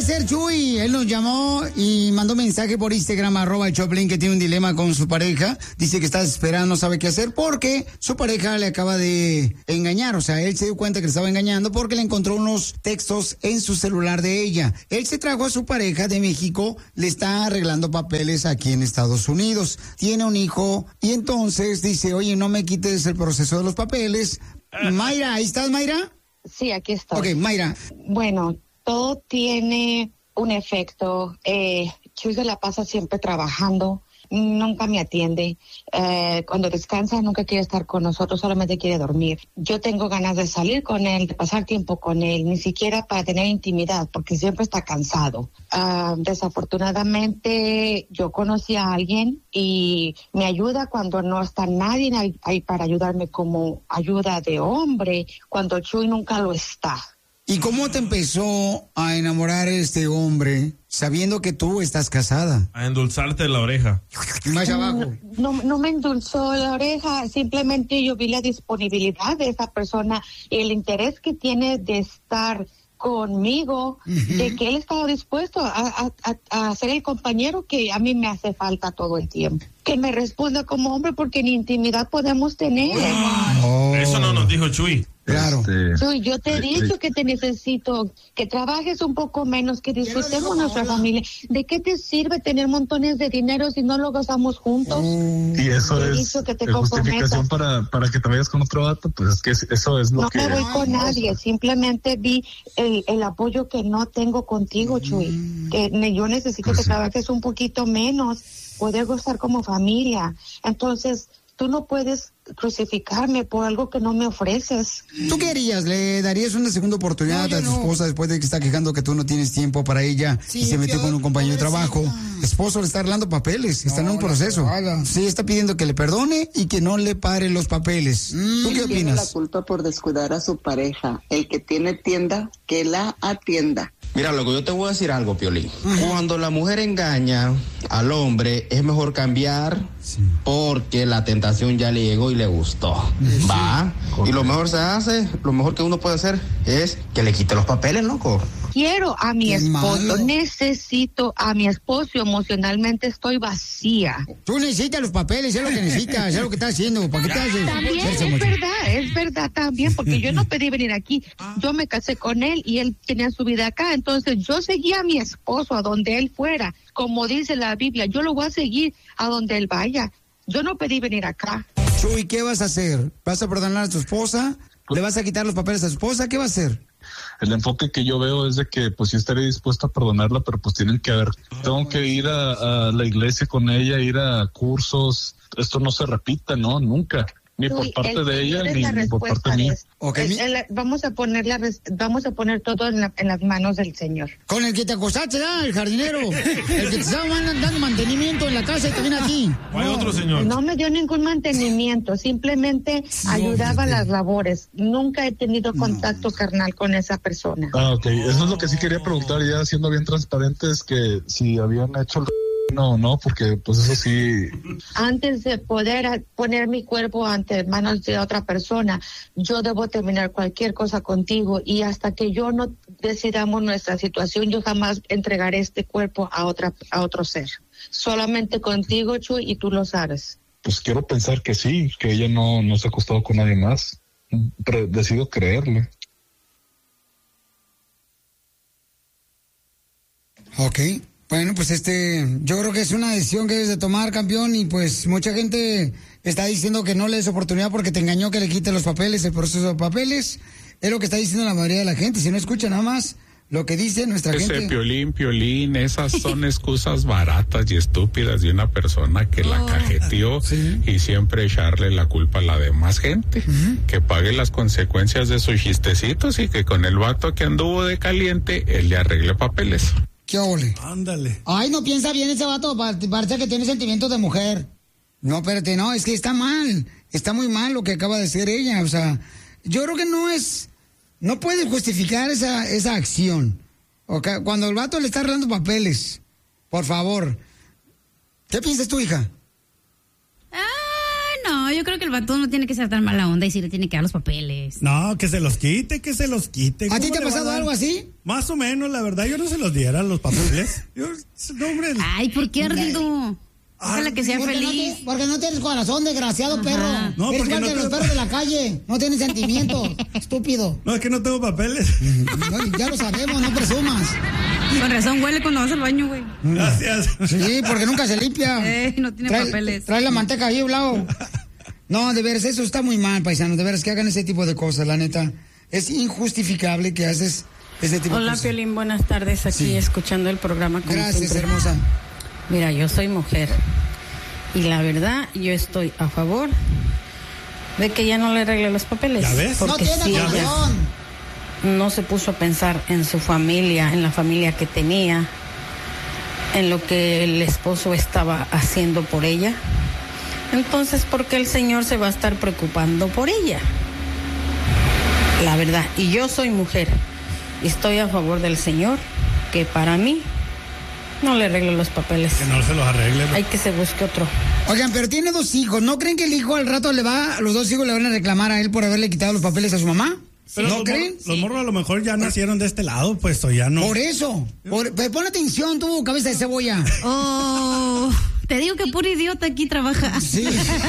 hacer, Chuy? Él nos llamó y mandó un mensaje por Instagram, @Choplin, que tiene un dilema con su pareja. Dice que está desesperado, no sabe qué hacer porque su pareja le acaba de engañar. O sea, él se dio cuenta que le estaba engañando porque le encontró unos textos en su celular de ella. Él se trajo a su pareja de México, le está arreglando papeles aquí en Estados Unidos. Tiene un hijo y entonces dice, oye, no me quites el proceso de los papeles. Mayra, ¿ahí estás, Mayra? Sí, aquí estoy. Ok, Mayra. Bueno, todo tiene un efecto. Chuy se la pasa siempre trabajando, nunca me atiende. Cuando descansa nunca quiere estar con nosotros, solamente quiere dormir. Yo tengo ganas de salir con él, de pasar tiempo con él, ni siquiera para tener intimidad, porque siempre está cansado. Desafortunadamente, yo conocí a alguien y me ayuda cuando no está nadie ahí para ayudarme como ayuda de hombre, cuando Chuy nunca lo está. ¿Y cómo te empezó a enamorar este hombre sabiendo que tú estás casada? A endulzarte la oreja. Más abajo. No me endulzó la oreja, simplemente yo vi la disponibilidad de esa persona y el interés que tiene de estar conmigo, de que él estaba dispuesto a ser el compañero que a mí me hace falta todo el tiempo. Que me responda como hombre, porque ni intimidad podemos tener. Eso no nos dijo Chuy. Claro. Chuy, yo te he dicho que te necesito, que trabajes un poco menos, que disfrutemos nuestra familia. ¿De qué te sirve tener montones de dinero si no lo gozamos juntos? Y eso es justificación para que te vayas con otro vato, pues es que eso es lo que... No me voy con nadie, simplemente vi el apoyo que no tengo contigo, Chuy. Que yo necesito que trabajes un poquito menos, poder gozar como familia. Entonces, tú no puedes crucificarme por algo que no me ofreces. ¿Tú qué harías? ¿Le darías una segunda oportunidad a tu esposa después de que está quejando que tú no tienes tiempo para ella y se metió con un compañero de trabajo? Esposo le está arreglando papeles, está en un proceso. Sí, está pidiendo que le perdone y que no le pare los papeles. ¿Tú qué opinas? Tiene la culpa por descuidar a su pareja. El que tiene tienda, que la atienda. Mira, loco, yo te voy a decir algo, Piolín. Cuando la mujer engaña al hombre, es mejor cambiar porque la tentación ya le llegó y le gustó. Va. Y lo mejor lo mejor que uno puede hacer es que le quite los papeles, loco. Quiero a mi esposo, necesito a mi esposo, emocionalmente estoy vacía. Tú necesitas los papeles, es lo que necesitas, es lo que estás haciendo. ¿Para qué te haces? También es verdad también, porque yo no pedí venir aquí. Yo me casé con él y él tenía su vida acá, entonces yo seguía a mi esposo a donde él fuera. Como dice la Biblia, yo lo voy a seguir a donde él vaya. Yo no pedí venir acá. Chuy, ¿qué vas a hacer? ¿Vas a perdonar a tu esposa? ¿Le vas a quitar los papeles a tu esposa? ¿Qué va a hacer? El enfoque que yo veo es de que pues sí estaré dispuesto a perdonarla, pero pues tengo que ir a la iglesia con ella, ir a cursos. Esto no se repita, ¿no? Nunca. Ni por parte de ella, ni por parte mía. Vamos a poner todo en las manos del Señor. Con el que te acostaste, ¿verdad? El jardinero. El que te estaba dando mantenimiento en la casa y te viene aquí. ¿Hay otro señor? No me dio ningún mantenimiento, simplemente ayudaba a las labores. Nunca he tenido contacto carnal con esa persona. Ok. Eso es lo que sí quería preguntar, ya siendo bien transparentes, que si habían hecho... No, porque pues eso sí... Antes de poder poner mi cuerpo ante manos de otra persona, yo debo terminar cualquier cosa contigo y hasta que yo no decidamos nuestra situación, yo jamás entregaré este cuerpo a otro ser. Solamente contigo, Chuy, y tú lo sabes. Pues quiero pensar que sí, que ella no se ha acostado con nadie más. Pero decido creerle. Ok. Bueno, pues yo creo que es una decisión que debes de tomar, campeón, y pues mucha gente está diciendo que no le des oportunidad porque te engañó, que le quite los papeles, el proceso de papeles. Es lo que está diciendo la mayoría de la gente. Si no escucha nada más lo que dice nuestra gente. Piolín, esas son excusas baratas y estúpidas de una persona que la cajeteó y siempre echarle la culpa a la demás gente. Que pague las consecuencias de sus chistecitos y que con el vato que anduvo de caliente, él le arregle papeles. ¿Qué ole? Ándale. Ay, no piensa bien ese vato, parece que tiene sentimientos de mujer. No, espérate, no, es que está mal. Está muy mal lo que acaba de hacer ella. O sea, yo creo que no puede justificar esa acción. Okay. Cuando el vato le está arreglando papeles, por favor. ¿Qué piensas tú, hija? No, No, yo creo que el vato no tiene que ser tan mala onda y sí le tiene que dar los papeles. No, que se los quite. ¿A ti te ha pasado algo así? Más o menos, la verdad, yo no se los diera los papeles. No, hombre. Ay, ¿por qué, Ardido? Ojalá que sea feliz. Porque no tienes corazón, desgraciado perro. No, eres porque igual no que los tengo- perros de la calle. No tienes sentimientos, estúpido. No, es que no tengo papeles. No, ya lo sabemos, no presumas. Con razón huele cuando vas al baño, güey. Gracias. Sí, porque nunca se limpia. No tiene papeles. Trae la manteca ahí, Blau. No, de veras, eso está muy mal, paisanos. De veras, que hagan ese tipo de cosas, la neta. Es injustificable que haces ese tipo de Hola, cosas. Piolín, buenas tardes. Aquí escuchando el programa. Como Gracias, siempre. hermosa. Mira, yo soy mujer. Y la verdad, yo estoy a favor de que ya no le arregle los papeles. ¿Ya ves? Porque No tiene si ella corazón. no se puso a pensar en su familia, en la familia que tenía, en lo que el esposo estaba haciendo por ella, entonces, ¿por qué el señor se va a estar preocupando por ella? La verdad, y yo soy mujer y estoy a favor del señor, que para mí no le arregle los papeles. Que no se los arregle. Hay que se busque otro. Oigan, pero tiene 2 hijos. ¿No creen que el hijo al rato los 2 hijos le van a reclamar a él por haberle quitado los papeles a su mamá? Pero ¿No creen? Los morros a lo mejor ya nacieron de este lado, pues, o ya no. Por eso. Pero pon atención, tú, cabeza de cebolla. Oh, te digo que puro idiota aquí trabaja. Sí.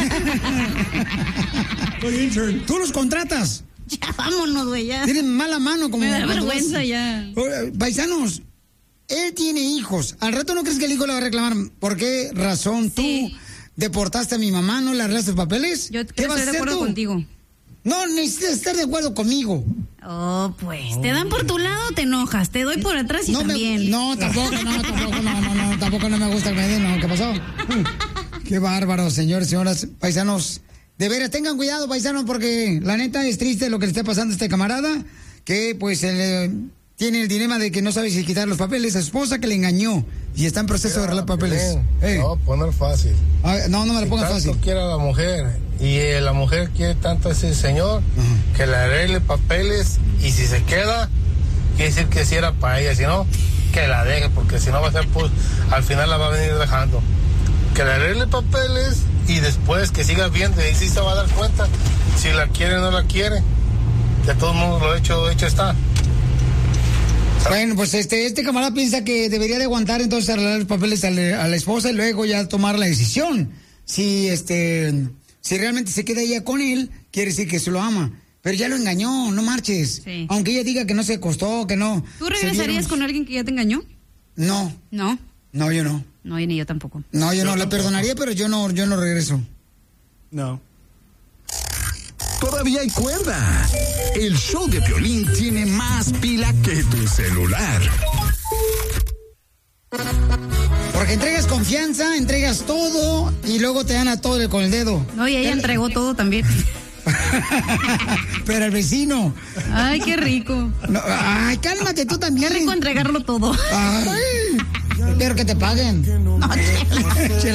Tú los contratas. Ya vámonos, güey, ya. Tienen mala mano como... Me da cuando vergüenza vas- ya. Paisanos, él tiene hijos. Al rato no crees que el hijo le va a reclamar. ¿Por qué razón tú deportaste a mi mamá, no le arreglaste los papeles? Yo ¿Qué vas a estoy de hacer acuerdo tú? contigo. No, necesitas estar de acuerdo conmigo. Oh, pues, te dan por tu lado, te enojas. Te doy por atrás y No, también. tampoco no me gusta el medio, no. ¿Qué pasó? Qué bárbaro, señores, señoras, paisanos. De veras, tengan cuidado, paisanos, porque la neta es triste lo que le está pasando a este camarada, que pues tiene el dilema de que no sabe si quitar los papeles a su esposa que le engañó y está en proceso de arreglar papeles. No, poner fácil. No me lo pongas tanto fácil. Quiere a la mujer y la mujer quiere tanto a ese señor que le arregle papeles y si se queda, quiere decir que si era para ella, si no, que la deje, porque si no va a ser, pues, al final la va a venir dejando. Que le arregle papeles y después que siga viendo y ahí sí se va a dar cuenta si la quiere o no la quiere. De todos modos, lo hecho está. Bueno, pues este camarada piensa que debería de aguantar entonces arreglar los papeles a la esposa y luego ya tomar la decisión. Si realmente se queda ella con él, quiere decir que se lo ama. Pero ya lo engañó, no marches. Sí. Aunque ella diga que no se acostó, que no. ¿Tú regresarías con alguien que ya te engañó? No. No. No, yo no. No, ni yo tampoco. No, yo no, la perdonaría, pero yo no regreso. No. Todavía hay cuerda. El show de Piolín tiene más pila que tu celular. Porque entregas confianza, entregas todo y luego te dan a todo con el dedo. No, y ella entregó todo también. Pero el vecino. Ay, qué rico. No, ay, cálmate tú también. Qué rico entregarlo todo. Ay, pero que te paguen. No,